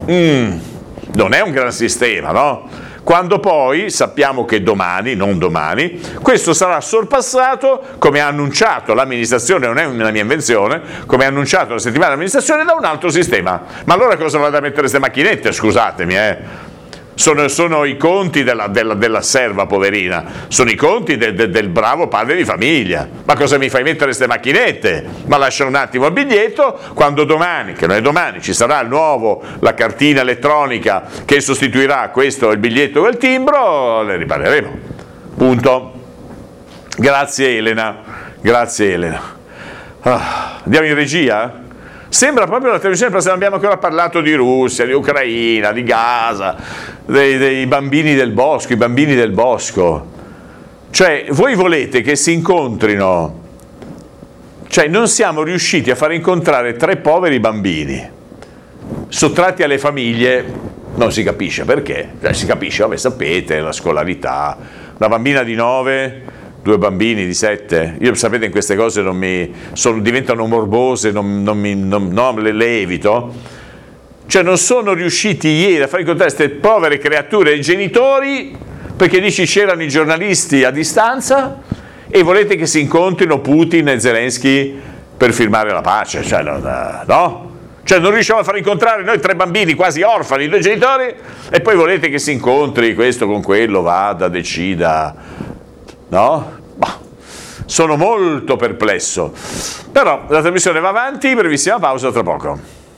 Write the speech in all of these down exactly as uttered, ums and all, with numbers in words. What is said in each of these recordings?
Mm, non è un gran sistema, no? Quando poi sappiamo che domani, non domani, questo sarà sorpassato, come ha annunciato l'amministrazione, non è una mia invenzione, come ha annunciato la settimana dell'amministrazione, da un altro sistema. Ma allora cosa vado a mettere queste macchinette? Scusatemi, eh. Sono, sono i conti della, della, della serva poverina, sono i conti de, de, del bravo padre di famiglia. Ma cosa mi fai mettere queste macchinette? Ma lascia un attimo il biglietto, quando domani, che non è domani, ci sarà il nuovo, la cartina elettronica che sostituirà questo, il biglietto o il timbro, le ripareremo. Punto. Grazie Elena, grazie Elena. Ah, andiamo in regia? Sembra proprio la televisione, perché non abbiamo ancora parlato di Russia, di Ucraina, di Gaza, dei, dei bambini del bosco, i bambini del bosco. Cioè, voi volete che si incontrino, cioè non siamo riusciti a far incontrare tre poveri bambini, sottratti alle famiglie, non si capisce perché, cioè, si capisce, vabbè, sapete, la scolarità, una bambina di nove... Due bambini di sette, io sapete in queste cose non mi sono, diventano morbose, non, non mi, non, no, le, le evito, cioè non sono riusciti ieri a far incontrare queste povere creature ai genitori perché dici c'erano i giornalisti a distanza e volete che si incontrino Putin e Zelensky per firmare la pace, cioè no? no? Cioè non riusciamo a far incontrare noi tre bambini quasi orfani, due genitori, e poi volete che si incontri questo con quello, vada, decida. No? Bah, sono molto perplesso. Però la trasmissione va avanti, brevissima pausa tra poco.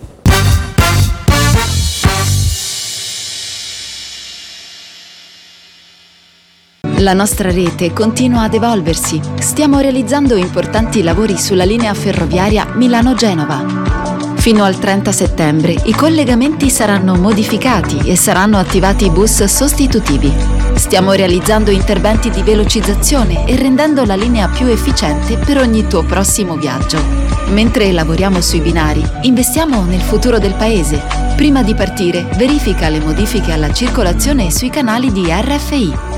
La nostra rete continua ad evolversi. Stiamo realizzando importanti lavori sulla linea ferroviaria Milano-Genova. Fino al trenta settembre i collegamenti saranno modificati e saranno attivati bus sostitutivi. Stiamo realizzando interventi di velocizzazione e rendendo la linea più efficiente per ogni tuo prossimo viaggio. Mentre lavoriamo sui binari, investiamo nel futuro del paese. Prima di partire, verifica le modifiche alla circolazione sui canali di R F I.